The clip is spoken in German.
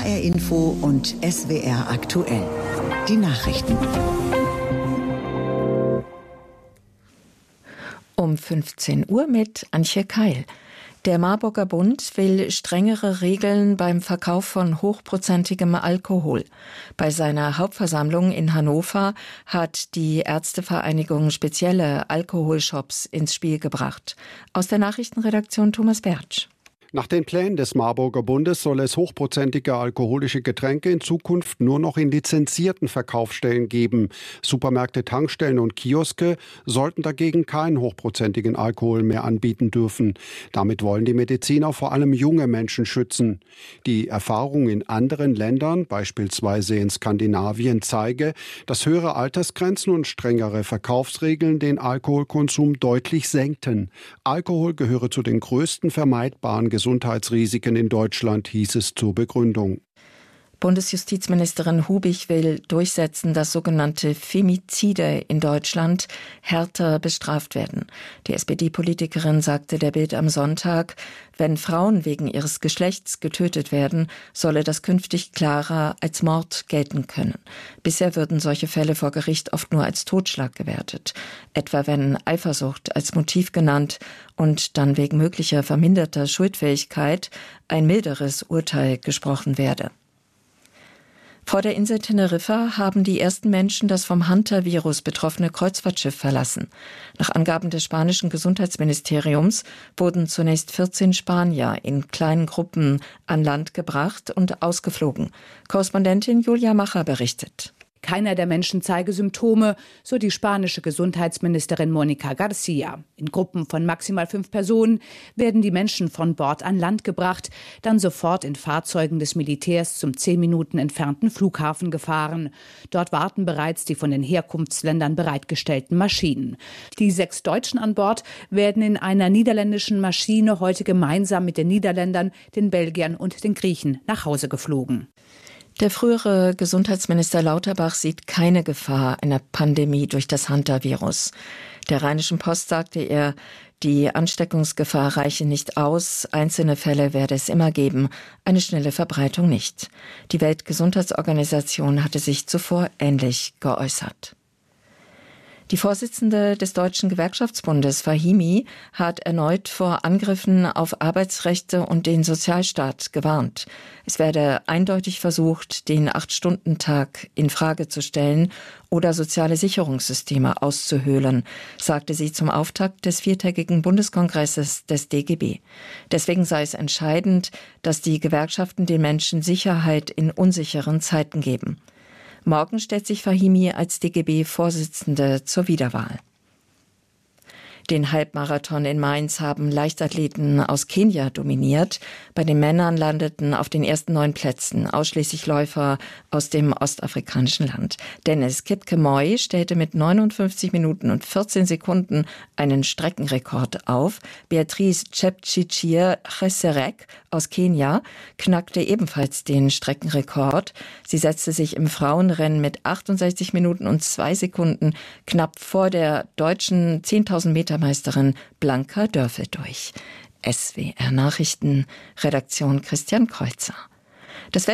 HR Info und SWR aktuell. Die Nachrichten. Um 15 Uhr mit Antje Keil. Der Marburger Bund will strengere Regeln beim Verkauf von hochprozentigem Alkohol. Bei seiner Hauptversammlung in Hannover hat die Ärztevereinigung spezielle Alkoholshops ins Spiel gebracht. Aus der Nachrichtenredaktion Thomas Bertsch. Nach den Plänen des Marburger Bundes soll es hochprozentige alkoholische Getränke in Zukunft nur noch in lizenzierten Verkaufsstellen geben. Supermärkte, Tankstellen und Kioske sollten dagegen keinen hochprozentigen Alkohol mehr anbieten dürfen. Damit wollen die Mediziner vor allem junge Menschen schützen. Die Erfahrung in anderen Ländern, beispielsweise in Skandinavien, zeige, dass höhere Altersgrenzen und strengere Verkaufsregeln den Alkoholkonsum deutlich senkten. Alkohol gehöre zu den größten vermeidbaren Gesundheitsrisiken in Deutschland, hieß es zur Begründung. Bundesjustizministerin Hubig will durchsetzen, dass sogenannte Femizide in Deutschland härter bestraft werden. Die SPD-Politikerin sagte der Bild am Sonntag, wenn Frauen wegen ihres Geschlechts getötet werden, solle das künftig klarer als Mord gelten können. Bisher würden solche Fälle vor Gericht oft nur als Totschlag gewertet, etwa wenn Eifersucht als Motiv genannt und dann wegen möglicher verminderter Schuldfähigkeit ein milderes Urteil gesprochen werde. Vor der Insel Teneriffa haben die ersten Menschen das vom Hunter-Virus betroffene Kreuzfahrtschiff verlassen. Nach Angaben des spanischen Gesundheitsministeriums wurden zunächst 14 Spanier in kleinen Gruppen an Land gebracht und ausgeflogen. Korrespondentin Julia Macher berichtet. Keiner der Menschen zeige Symptome, so die spanische Gesundheitsministerin Mónica García. In Gruppen von maximal 5 Personen werden die Menschen von Bord an Land gebracht, dann sofort in Fahrzeugen des Militärs zum 10 Minuten entfernten Flughafen gefahren. Dort warten bereits die von den Herkunftsländern bereitgestellten Maschinen. Die 6 Deutschen an Bord werden in einer niederländischen Maschine heute gemeinsam mit den Niederländern, den Belgiern und den Griechen nach Hause geflogen. Der frühere Gesundheitsminister Lauterbach sieht keine Gefahr einer Pandemie durch das Hunter-Virus. Der Rheinischen Post sagte er, die Ansteckungsgefahr reiche nicht aus, einzelne Fälle werde es immer geben, eine schnelle Verbreitung nicht. Die Weltgesundheitsorganisation hatte sich zuvor ähnlich geäußert. Die Vorsitzende des Deutschen Gewerkschaftsbundes, Fahimi, hat erneut vor Angriffen auf Arbeitsrechte und den Sozialstaat gewarnt. Es werde eindeutig versucht, den 8-Stunden-Tag in Frage zu stellen oder soziale Sicherungssysteme auszuhöhlen, sagte sie zum Auftakt des 4-tägigen Bundeskongresses des DGB. Deswegen sei es entscheidend, dass die Gewerkschaften den Menschen Sicherheit in unsicheren Zeiten geben. Morgen stellt sich Fahimi als DGB-Vorsitzende zur Wiederwahl. Den Halbmarathon in Mainz haben Leichtathleten aus Kenia dominiert. Bei den Männern landeten auf den ersten 9 Plätzen ausschließlich Läufer aus dem ostafrikanischen Land. Dennis Kipkemoi stellte mit 59 Minuten und 14 Sekunden einen Streckenrekord auf. Beatrice Chepchirchir Cheserek aus Kenia knackte ebenfalls den Streckenrekord. Sie setzte sich im Frauenrennen mit 68 Minuten und 2 Sekunden knapp vor der deutschen 10.000 Meter Meisterin Blanka Dörfel durch. SWR Nachrichten, Redaktion Christian Kreuzer.